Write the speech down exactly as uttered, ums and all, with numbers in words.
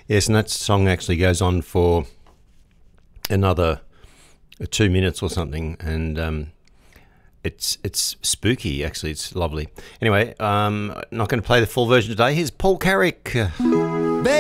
Yes, and that song actually goes on for another two minutes or something, and um, it's it's spooky. Actually, it's lovely. Anyway, um, not going to play the full version today. Here's Paul Carrick.